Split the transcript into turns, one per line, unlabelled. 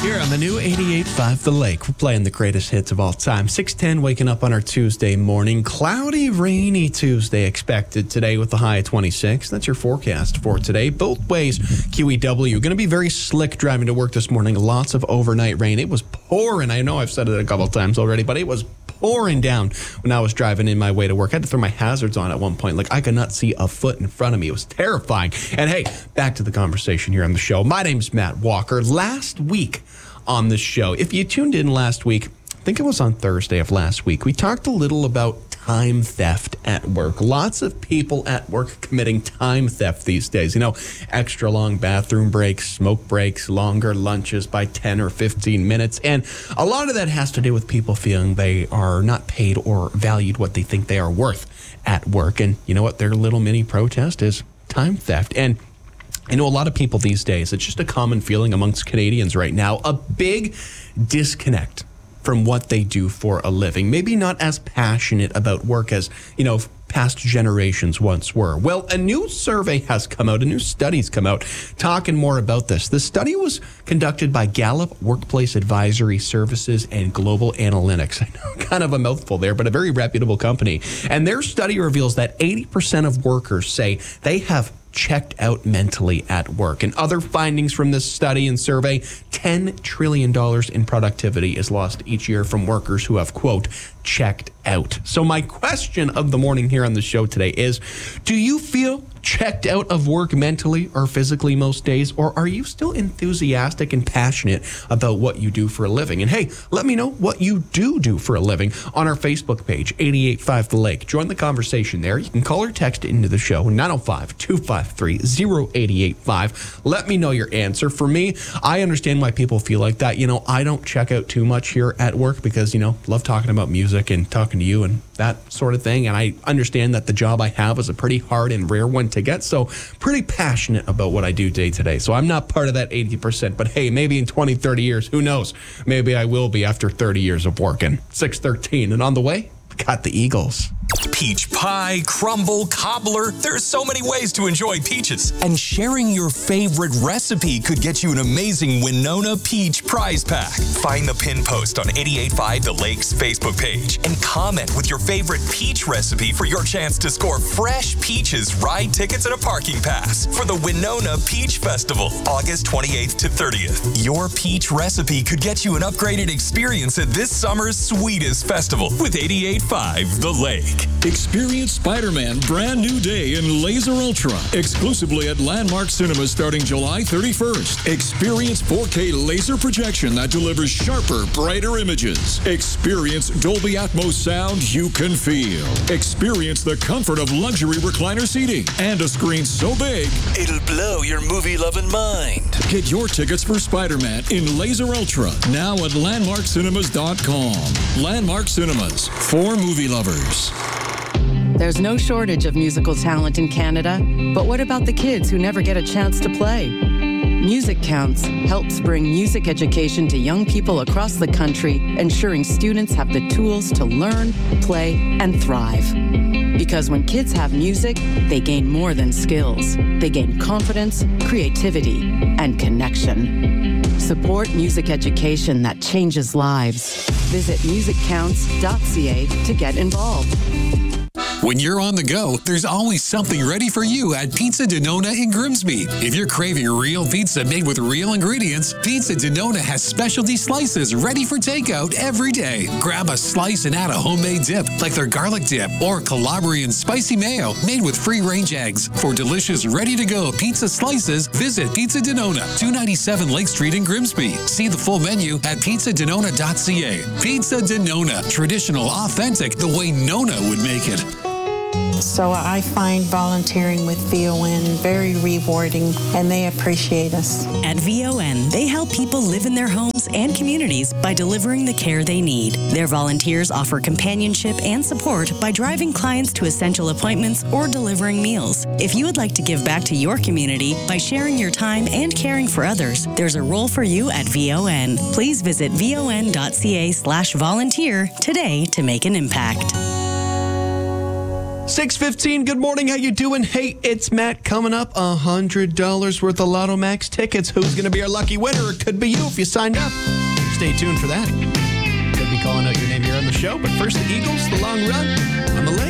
Here on the new 88.5 The Lake, we're playing the greatest hits of all time. 6:10, waking up on our Tuesday morning. Cloudy, rainy Tuesday expected today with the high of 26. That's your forecast for today. Both ways, QEW. Going to be very slick driving to work this morning. Lots of overnight rain. It was pouring. I know I've said it a couple times already, but it was pouring down when I was driving in my way to work. I had to throw my hazards on at one point. Like, I could not see a foot in front of me. It was terrifying. And hey, back to the conversation here on the show. My name's Matt Walker. Last week on the show, if you tuned in last week, I think it was on Thursday of last week, we talked a little about time theft at work. Lots of people at work committing time theft these days. You know, extra long bathroom breaks, smoke breaks, longer lunches by 10 or 15 minutes. And a lot of that has to do with people feeling they are not paid or valued what they think they are worth at work. And you know what? Their little mini protest is time theft. And I know a lot of people these days, it's just a common feeling amongst Canadians right now, a big disconnect from what they do for a living. Maybe not as passionate about work as, you know, past generations once were. Well, a new survey has come out, a new study's come out talking more about this. The study was conducted by Gallup Workplace Advisory Services and Global Analytics. I know, kind of a mouthful there, but a very reputable company. And their study reveals that 80% of workers say they have checked out mentally at work. And other findings from this study and survey, $10 trillion in productivity is lost each year from workers who have, quote, checked out. So my question of the morning here on the show today is, do you feel checked out of work mentally or physically most days, or are you still enthusiastic and passionate about what you do for a living? And hey, let me know what you do for a living on our Facebook page, 88.5 The Lake. Join the conversation there. You can call or text into the show, 905-253-0885. Let me know your answer. For me, I understand why people feel like that. You know, I don't check out too much here at work because, you know, love talking about music and talking to you and that sort of thing. And I understand that the job I have is a pretty hard and rare one to get. So pretty passionate about what I do day to day. So I'm not part of that 80%, but hey, maybe in 20, 30 years, who knows? Maybe I will be after 30 years of working. 6:13, and on the way, got the Eagles.
Peach pie, crumble, cobbler. There's so many ways to enjoy peaches. And sharing your favorite recipe could get you an amazing Winona Peach prize pack. Find the pin post on 88.5 The Lake's Facebook page and comment with your favorite peach recipe for your chance to score fresh peaches, ride tickets, and a parking pass for the Winona Peach Festival, August 28th to 30th. Your peach recipe could get you an upgraded experience at this summer's sweetest festival with 88.5 The Lake.
Experience Spider-Man Brand New Day in Laser Ultra, exclusively at Landmark Cinemas starting July 31st. Experience 4K laser projection that delivers sharper, brighter images. Experience Dolby Atmos sound you can feel. Experience the comfort of luxury recliner seating and a screen so big,
it'll blow your movie-loving mind.
Get your tickets for Spider-Man in Laser Ultra now at landmarkcinemas.com. Landmark Cinemas, for movie lovers.
There's no shortage of musical talent in Canada, but what about the kids who never get a chance to play? Music Counts helps bring music education to young people across the country, ensuring students have the tools to learn, play, and thrive. Because when kids have music, they gain more than skills. They gain confidence, creativity, and connection. Support music education that changes lives. Visit musiccounts.ca to get involved.
When you're on the go, there's always something ready for you at Pizza Denona in Grimsby. If you're craving real pizza made with real ingredients, Pizza Denona has specialty slices ready for takeout every day. Grab a slice and add a homemade dip, like their garlic dip or Calabrian spicy mayo made with free-range eggs. For delicious, ready-to-go pizza slices, visit Pizza Denona, 297 Lake Street in Grimsby. See the full menu at pizzadenona.ca. Pizza Denona, traditional, authentic, the way Nona would make it.
So I find volunteering with VON very rewarding, and they appreciate us.
At VON, they help people live in their homes and communities by delivering the care they need. Their volunteers offer companionship and support by driving clients to essential appointments or delivering meals. If you would like to give back to your community by sharing your time and caring for others, there's a role for you at VON. Please visit von.ca/volunteer today to make an impact.
6:15, good morning. How you doing? Hey, it's Matt. Coming up, $100 worth of Lotto Max tickets. Who's going to be our lucky winner? It could be you if you signed up. Stay tuned for that. Could be calling out your name here on the show. But first, the Eagles, the long run on the lake.